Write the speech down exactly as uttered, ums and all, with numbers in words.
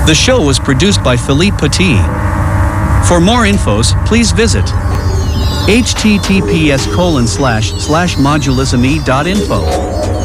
The show was produced by Philippe Petit. For more infos, please visit https colon slash slash modulisme dot info.